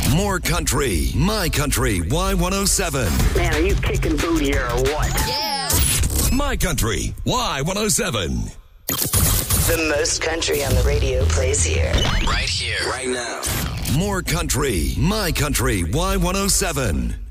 More country. My Country Y107. Man, are you kicking booty here or what? Yeah. My Country Y107. The most country on the radio plays here. Right here. Right now. More country. My Country Y107.